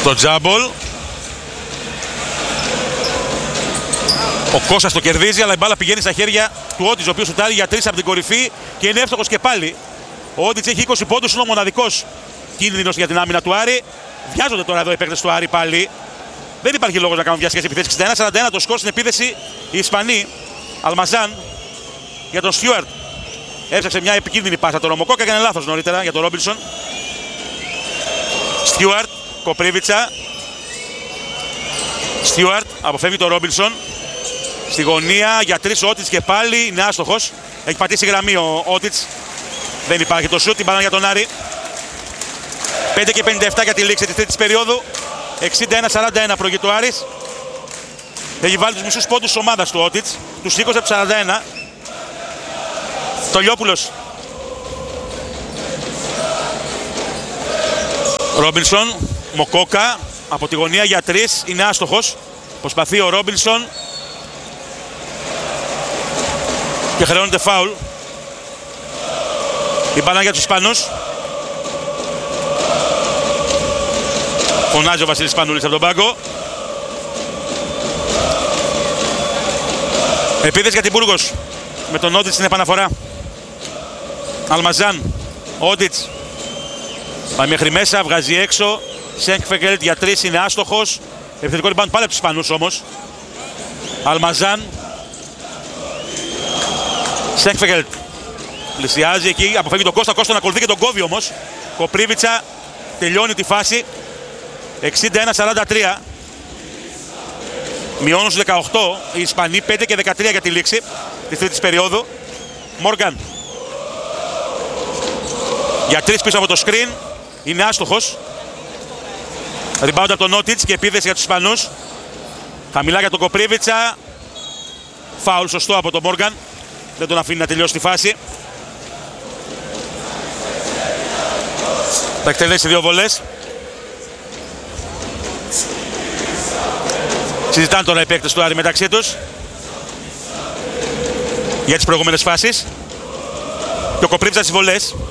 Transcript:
Το τζάμπολ. Ο Κώστας το κερδίζει, αλλά η μπάλα πηγαίνει στα χέρια του Ότιτς, ο οποίος σουτάρει για 3 από την κορυφή και είναι εύστοχος και πάλι. Ο Ότιτς έχει 20 πόντους, είναι ο μοναδικός κίνδυνος για την άμυνα του Άρη. Βιάζονται τώρα εδώ οι παίκτες του Άρη πάλι. Δεν υπάρχει λόγος να κάνουν διασχέσεις επιθέσεις. 61-41 το σκορ στην επίθεση οι Ισπανοί. Αλμαζάν για τον Στιούαρτ. Έψαξε μια επικίνδυνη πάσα το Ρομοκόκα, έκανε λάθος νωρίτερα για τον Ρόμπινσον. Στιούαρτ, Κοπρίβιτσα. Στιούαρτ αποφεύγει τον Ρόμπινσον. Στη γωνία για 3 ο Ότιτς και πάλι είναι άστοχος. Έχει πατήσει γραμμή ο Ότιτς. Δεν υπάρχει το σουτ, την μπάλα για τον Άρη. 5 και 57 για τη λήξη της τρίτης περίοδου. 61-41 προηγείται ο Άρης. Έχει βάλει τους μισούς πόντους της ομάδας του Ότιτς. Τους 20 από 41. Τολιόπουλος. Ρόμπινσον. Μοκόκα. Από τη γωνία για 3. Είναι άστοχος. Προσπαθεί ο Ρόμπινσον. Και χρεώνεται φάουλ. Η μπάλα για τους Ισπανούς. Φωνάζει ο Βασίλης Σπανούλης από τον πάγκο. Επίθεση για την Μπούργος. Με τον Ότιτς στην επαναφορά. Αλμαζάν. Ότιτς. Πάει μέχρι μέσα, βγάζει έξω. Σέγκφεγγελτ για 3, είναι άστοχος. Επιθετικό rebound πάλι από τους Ισπανούς όμως. Αλμαζάν. Σέγκφεγγελτ. Πλησιάζει εκεί, αποφεύγει τον Κώστα. Κώστα να ακολουθεί και τον κόβει όμως. Κοπρίβιτσα τελειώνει τη φάση. 61-43. Μειώνουν στους 18. Οι Ισπανοί 5 και 13 για τη λήξη της τρίτης περίοδου. Μόργαν. Για 3 πίσω από το screen. Είναι άστοχος. Rebound από τον Ότιτς και επίθεση για τους Ισπανούς. Χαμηλά για τον Κοπρίβιτσα. Φάουλ σωστό από τον Μόργαν. Δεν τον αφήνει να τελειώσει τη φάση. Θα εκτελέσει 2 βολές. Συζητάνε τώρα οι παίκτες του Άρη μεταξύ τους για τις προηγούμενες φάσεις. Και ο Κοπρίβιτσα στις βολές.